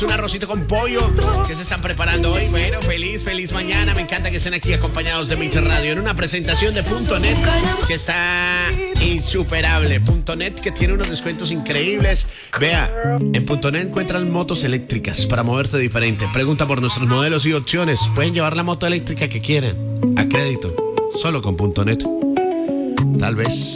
Un arrocito con pollo que se están preparando hoy. Bueno, feliz mañana. Me encanta que estén aquí acompañados de Mix Radio en una presentación de .net que está insuperable. .net que tiene unos descuentos increíbles. Vea, en .net encuentras motos eléctricas para moverte diferente. Pregunta por nuestros modelos y opciones. Pueden llevar la moto eléctrica que quieren a crédito, solo con .net. Tal vez